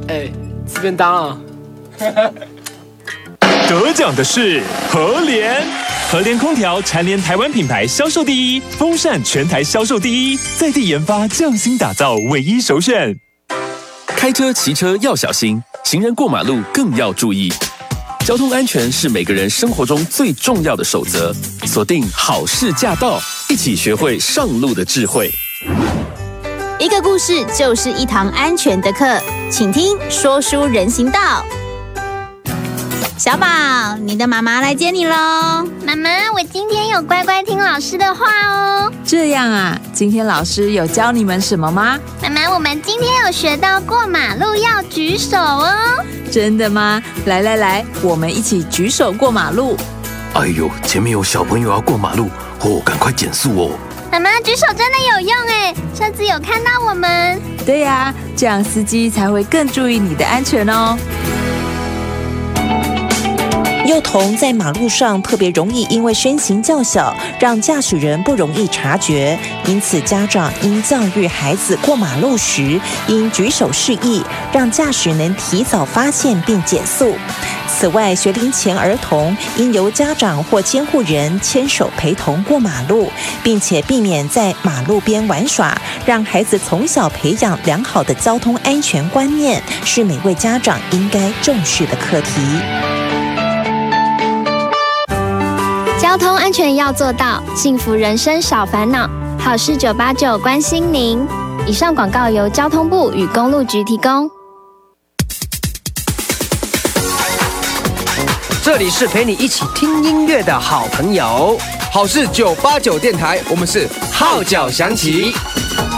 吃便当啊。 得奖的是和联，和联空调蝉联台湾品牌销售第一，风扇全台销售第一，在地研发匠心打造，唯一首选。 开车骑车要小心，行人过马路更要注意。交通安全是每个人生活中最重要的守则，锁定好事驾到，一起学会上路的智慧。 一个故事就是一堂安全的课，请听说书人行道。小宝，你的妈妈来接你咯。 妈妈，我今天有乖乖听老师的话哦。 这样啊，今天老师有教你们什么吗？ 妈妈，我们今天有学到过马路要举手哦。 真的吗？来，我们一起举手过马路。 哎呦，前面有小朋友要过马路哦，赶快减速哦。 妈妈，举手真的有用哎，车子有看到我们。 对呀，这样司机才会更注意你的安全哦。 幼童在马路上特别容易因为身形较小，让驾驶人不容易察觉，因此家长应教育孩子过马路时应举手示意，让驾驶能提早发现并减速。此外，学龄前儿童应由家长或监护人牵手陪同过马路，并且避免在马路边玩耍，让孩子从小培养良好的交通安全观念，是每位家长应该重视的课题。 交通安全要做到，幸福人生少烦恼。好事989关心您。以上广告由交通部与公路局提供。 这里是陪你一起听音乐的好朋友，好事989电台，我们是号角响起。